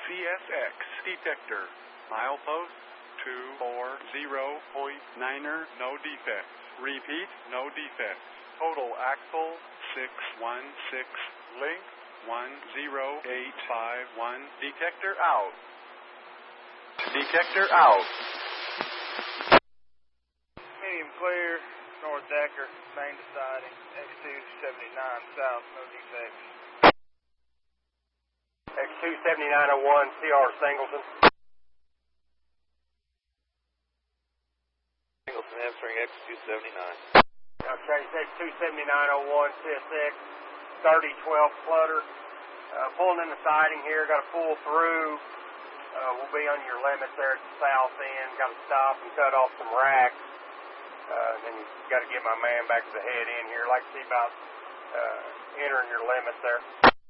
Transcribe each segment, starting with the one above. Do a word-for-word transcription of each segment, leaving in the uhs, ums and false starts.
C S X detector. Milepost two four zero point niner, no defects. Repeat, no defects. Total axle six one six. Length one zero eight five one. Detector out. Detector out. Medium clear, North Decker, main deciding, X two seventy-nine south, no defects. X two seventy-nine oh one, C R Singleton. Singleton answering X two seventy-nine. Okay, X two seventy-nine oh one, C S X, thirty twelve flutter. Uh, pulling in the siding here, got to pull through. Uh, we'll be on your limits there at the south end. Got to stop and cut off some racks. Uh, then you got to get my man back to the head end here. Like to see about uh, entering your limits there.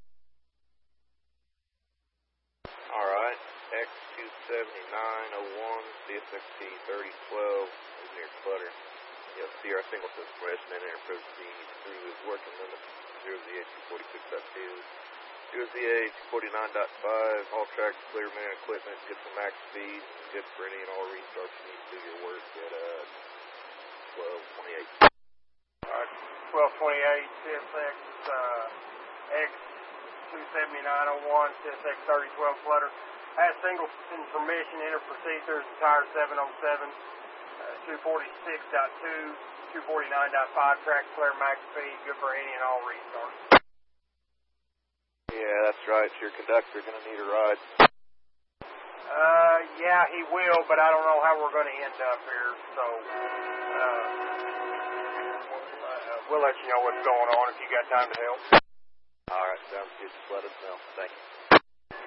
All right, X two seventy-nine oh one, C S X T thirty twelve, near Clutter. You'll see our Singleton expression and enter proceed through his working limit zero Z A two forty-six point two. zero Z A two forty-nine point five, all tracks clear, man equipment, good for max speed, good for any and all restarts you need to do your work at uh, twelve twenty-eight. Alright, twelve twenty-eight, C S X, uh, X two seventy-nine oh one, C S X thirty twelve flutter. Has Singleton permission, enter proceed through his entire seven oh seven, uh, two forty-six point two, two forty-nine point five, track clear, max speed, good for any and all restarts. Yeah, that's right. Your conductor going to need a ride. Uh, yeah, he will, but I don't know how we're going to end up here, so, uh, we'll let you know what's going on if you got time to help. All right, sounds good. Just let us know. Thank you.